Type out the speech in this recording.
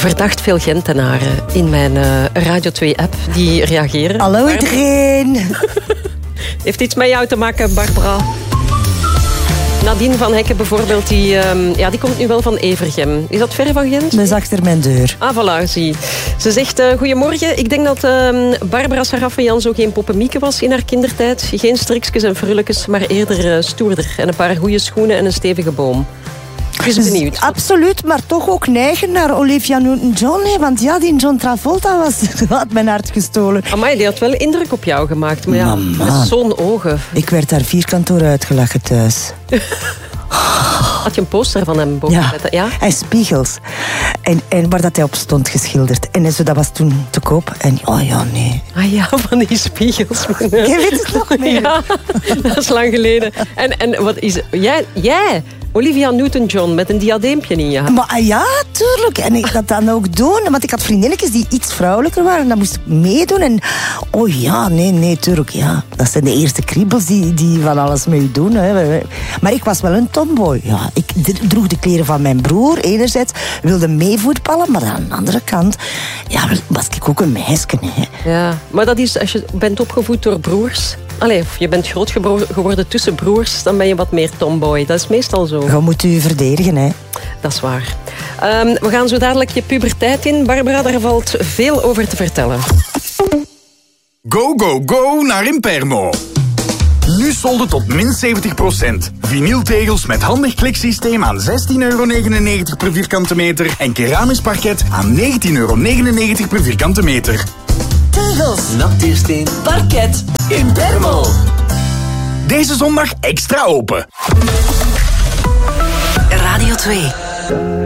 verdacht veel Gentenaren in mijn Radio 2-app die reageren. Hallo iedereen. Heeft iets met jou te maken, Barbara? Nadine van Hekken bijvoorbeeld, die komt nu wel van Evergem. Is dat ver van Gent? Dat is achter mijn deur. Ah, voilà, zie. Ze zegt, goedemorgen. Ik denk dat Barbara Saraffe-Jan zo geen poppemieke was in haar kindertijd. Geen strikjes en frulletjes, maar eerder stoerder. En een paar goede schoenen en een stevige boom. Ik ben benieuwd. Absoluut, maar toch ook neigen naar Olivia Newton-John. Hè? Want ja, die John Travolta had mijn hart gestolen. Amai, die had wel indruk op jou gemaakt. Maar ja, met zo'n ogen. Ik werd daar vierkant door uitgelachen thuis. Had je een poster van hem boven? Ja, en spiegels. En waar dat hij op stond geschilderd. En zo, dat was toen te koop. En oh ja, nee. Ah ja, van die spiegels. Je weet het nog meer. Ja, dat is lang geleden. En wat is... Jij Olivia Newton-John met een diadeempje in je haar. Maar ja, tuurlijk. En ik dat dan ook doen. Want ik had vriendinnetjes die iets vrouwelijker waren. En dat moest ik meedoen. En oh ja, nee, tuurlijk. Ja. Dat zijn de eerste kriebels die van alles mee doen. Hè. Maar ik was wel een tomboy. Ja, ik droeg de kleren van mijn broer. Enerzijds wilde meevoetballen. Maar aan de andere kant was ik ook een meisje. Hè. Ja, maar dat is als je bent opgevoed door broers. Of je bent groot geworden tussen broers, dan ben je wat meer tomboy. Dat is meestal zo. Je moet u verdedigen, hè. Dat is waar. We gaan zo dadelijk je puberteit in. Barbara, daar valt veel over te vertellen. Go, go, go naar Impermo. Nu solden tot min 70%. Vinyltegels met handig kliksysteem aan €16,99 per vierkante meter en keramisch parket aan €19,99 per vierkante meter. Tegels, natuursteen, parket, Impermo. Deze zondag extra open. Radio 2.